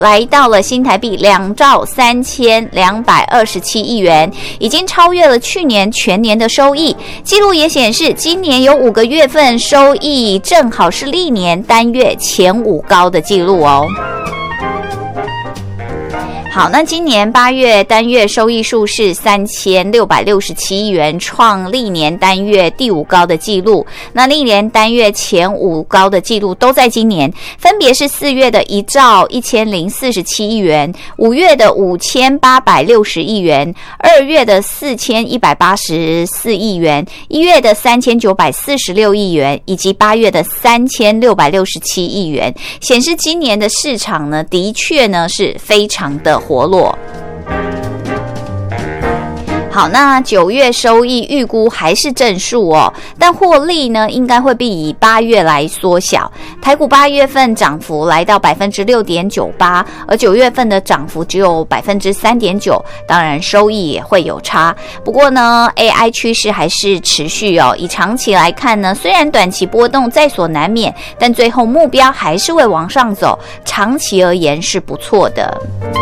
来到了新台币2兆3227亿元，已经超越了去年全年的收益。记录也显示，今年有5个月份收益正好是历年单月前5高的记录哦。好，那今年8月单月收益数是3667亿元，创历年单月第5高的记录。那历年单月前5高的记录都在今年，分别是4月的1兆1047亿元，5月的5860亿元，2月的4184亿元，1月的3946亿元，以及8月的3667亿元，显示今年的市场呢，的确呢是非常的活络。好，那9月收益预估还是正数哦，但获利呢应该会比8月来缩小。台股8月份涨幅来到 6.98%， 而9月份的涨幅只有 3.9%， 当然收益也会有差。不过呢 AI 趋势还是持续哦，以长期来看呢，虽然短期波动在所难免，但最后目标还是会往上走，长期而言是不错的。